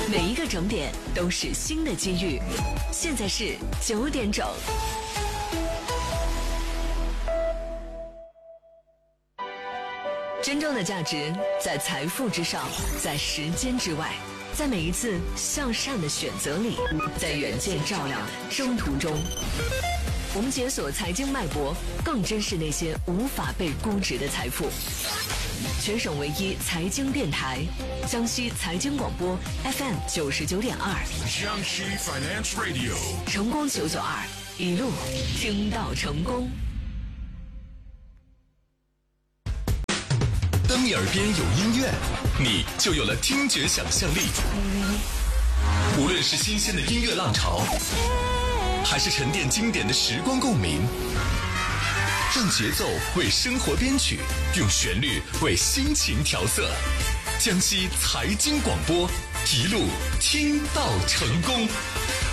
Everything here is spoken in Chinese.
每一个整点都是新的机遇。现在是9点整。真正的价值在财富之上，在时间之外，在每一次向善的选择里，在远见照亮征途中。我们解锁财经脉搏，更珍视那些无法被估值的财富。全省唯一财经电台，江西财经广播 FM 99.2， 江西 Finance Radio， 成功992，一路听到成功。 当你耳边有音乐，你就有了听觉想象力。无论是新鲜的音乐浪潮，还是沉淀经典的时光共鸣，让节奏为生活编曲，用旋律为心情调色。江西财经广播，一路听到成功。